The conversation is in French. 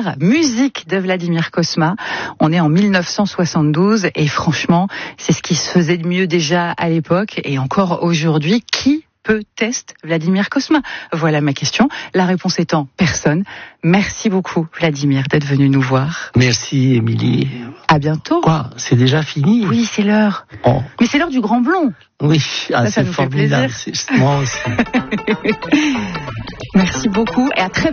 Vladimir, musique de Vladimir Cosma. On est en 1972 et franchement, c'est ce qui se faisait de mieux déjà à l'époque et encore aujourd'hui. Qui peut tester Vladimir Cosma? Voilà ma question. La réponse étant personne. Merci beaucoup Vladimir d'être venu nous voir. Merci Émilie. À bientôt. Quoi? C'est déjà fini? Oui, c'est l'heure. Oh. Mais c'est l'heure du Grand Blond. Oui, ça c'est nous fait formidable. plaisir. Moi aussi. Merci beaucoup et à très